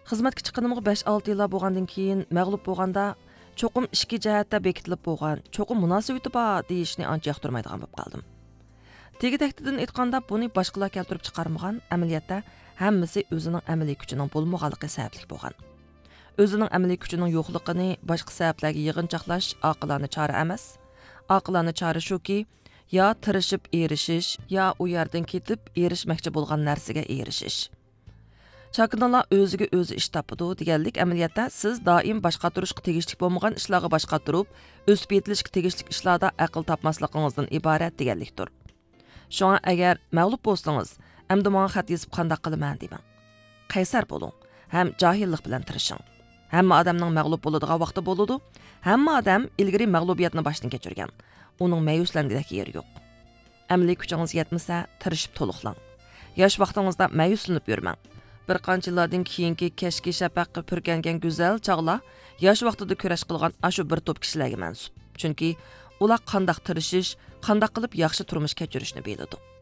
Xizmatga chiqqanimga 5-6 yillar bo'lgandan keyin mag'lub bo'lganda cho'qim ikki jihatda bekitilib bo'lgan, cho'qim munosabati bor deyishni ancha yoqtirmaydigan bo'lib qoldim. Tegidaktidan aytganda buni boshqalar keltirib chiqarmagan, amaliyotda hammasi o'zining amaliy kuchining bo'lmaganligi sababli bo'lgan. O'zining amaliy kuchining yo'qligini boshqa sabablarga yig'inchoqlash oqilona chora emas. Oqilona chora shuki, yo tirishib erishish, yo u yerdan ketib erishmoqchi bo'lgan narsaga erishish. Chakinalar o'ziga o'zi ish topadi deganlik amaliyotda siz doim boshqa turishga tegishli bo'lmagan ishlarga boshqa turib, o'sib yetilishga tegishli ishlarda aql topmasligingizdan iborat deganlikdir. Shunga agar mag'lub bo'lsangiz, endi menga xat yozib qanday qilaman deyman. Qaysar bo'ling, ham johillik bilan tirishing. Hamma odamning mag'lub bo'ladigan vaqti bo'ladi. Hamma odam ilgari mag'lubiyatni boshdan kechirgan. Uning ma'yuslanadigan yeri yo'q. Amaliy kuchingiz yetmasa, tirishib to'liqlang. Yosh vaqtingizda ma'yuslanib yurmang. Bir qancha yillardan keyingi kashki shafaqqa purkangan go'zal chog'lar yosh vaqtida kurash qilgan ashu bir to'p kishilarga mansub. Chunki ular qanday tirishish, qanday qilib yaxshi turmush kechirishni biladi.